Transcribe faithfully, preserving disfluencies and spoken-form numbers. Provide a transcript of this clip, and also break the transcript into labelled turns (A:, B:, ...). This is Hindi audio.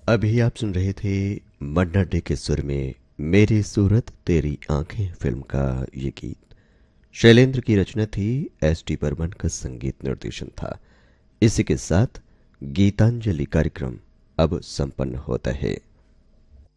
A: अभी आप सुन रहे थे मन्ना डे के सुर में मेरी सूरत तेरी आंखें फिल्म का ये गीत। शैलेंद्र की रचना थी, एस टी बर्मन का संगीत निर्देशन था। इसी के साथ गीतांजलि कार्यक्रम अब संपन्न होता है।